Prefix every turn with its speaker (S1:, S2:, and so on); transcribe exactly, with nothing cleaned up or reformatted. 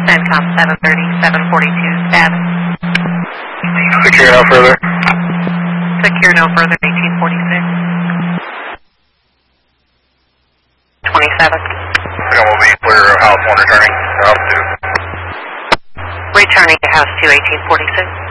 S1: CENTCOM seven thirty, seven forty-two, status.
S2: Secure no further.
S1: Secure no further, eighteen forty-six. twenty-seven.
S2: Second will be clear of house one returning to house two.
S1: Returning to house two, eighteen forty-six.